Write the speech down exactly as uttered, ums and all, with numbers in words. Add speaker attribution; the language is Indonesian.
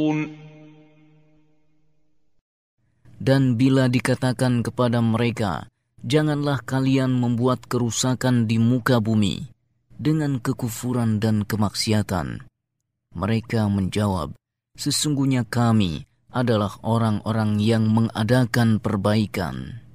Speaker 1: Dan bila dikatakan kepada mereka, janganlah kalian membuat kerusakan di muka bumi dengan kekufuran dan kemaksiatan. Mereka menjawab, sesungguhnya kami adalah orang-orang yang mengadakan perbaikan.